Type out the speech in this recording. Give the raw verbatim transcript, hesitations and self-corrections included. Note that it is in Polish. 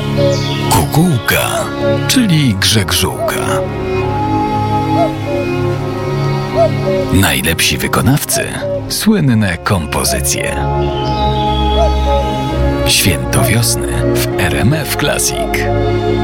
Kukułka, czyli Grzeg Żółka. Najlepsi wykonawcy, słynne kompozycje. Święto wiosny w R M F Classic.